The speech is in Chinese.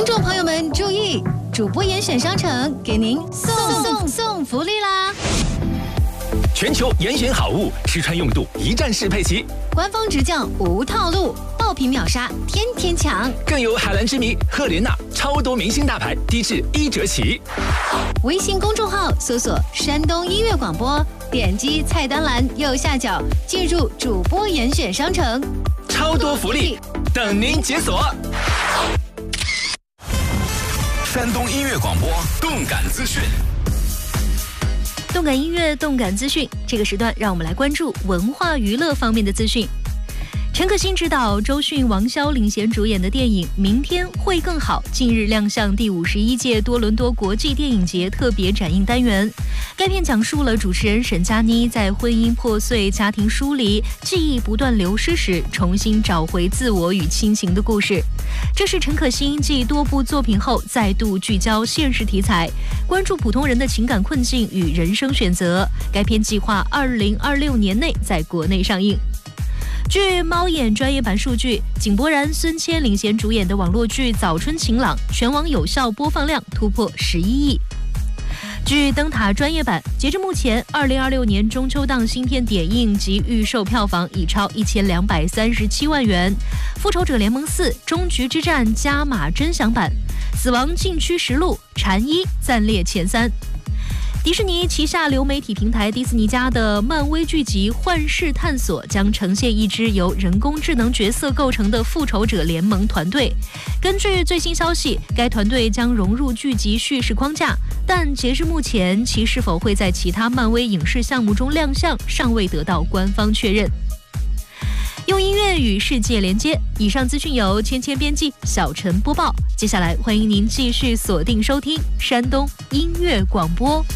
众朋友们注意，主播严选商城给您送福利啦！ 全球严选好物，吃穿用度一站式配齐， 官方直降无套路，爆品秒杀，天天抢。 更有海蓝之谜、赫莲娜超多明星大牌，低至1折起。 微信公众号搜索山东音乐广播，点击菜单栏右下角进入主播严选商城， 超多福利等您解锁。 山东音乐广播动感资讯。 动感音乐，动感资讯。这个时段，让我们来关注文化娱乐方面的资讯。陈可辛执导、周迅、王骁领衔主演的电影《明天会更好》近日亮相第51届多伦多国际电影节特别展映单元。该片讲述了主持人沈佳妮在婚姻破碎、家庭疏离、记忆不断流失时，重新找回自我与亲情的故事。这是陈可辛继多部作品后再度聚焦现实题材，关注普通人的情感困境与人生选择。该片计划2026年内在国内上映。据猫眼专业版数据，井柏然、孙千领衔主演的网络剧《早春晴朗》全网有效播放量突破11亿。据灯塔专业版，截至目前，2026年中秋档新片点映及预售票房已超1237万元。《复仇者联盟4：终局之战》加码真享版，《死亡禁区实录》蝉一暂列前3。迪士尼旗下流媒体平台迪士尼家的漫威剧集《幻视探索》将呈现一支由人工智能角色构成的复仇者联盟团队。根据最新消息，该团队将融入剧集叙事框架，但截至目前，其是否会在其他漫威影视项目中亮相，尚未得到官方确认。用音乐与世界连接，以上资讯由芊芊编辑，小陈播报。接下来欢迎您继续锁定收听山东音乐广播。